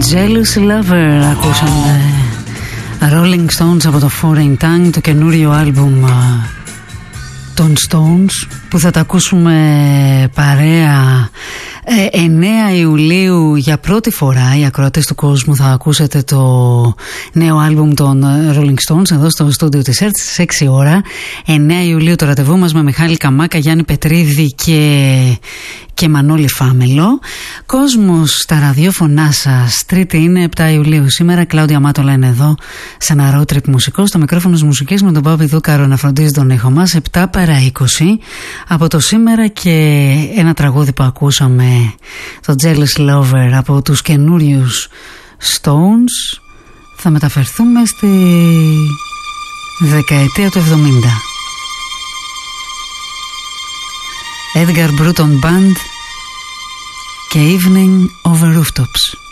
Jealous Lover ακούσαμε. Rolling Stones από το Foreign Tongue, το καινούριο άλμπουμ των Stones, που θα τα ακούσουμε παρέα 9 Ιουλίου για πρώτη φορά. Οι ακροατές του κόσμου θα ακούσετε το νέο άλμπουμ των Rolling Stones εδώ στο στούντιο της ΕΡΤ στις 6 ώρα. 9 Ιουλίου το ραντεβού μας με Μιχάλη Καμάκα, Γιάννη Πετρίδη και Μανώλη Φάμελο. Κόσμος στα ραδιόφωνά σας. Τρίτη είναι 7 Ιουλίου σήμερα. Κλάουδια Μάτολα είναι εδώ σε ένα road trip μουσικό. Στο μικρόφωνο της μουσικής με τον Πάπη Δούκαρο να φροντίζει τον ήχο μας. 7 παρά 20 από το σήμερα, και ένα τραγούδι που ακούσαμε, το Jealous Lover από τους καινούριους Stones. Θα μεταφερθούμε στη δεκαετία του 70. Edgar Bruton Band και Evening over Rooftops.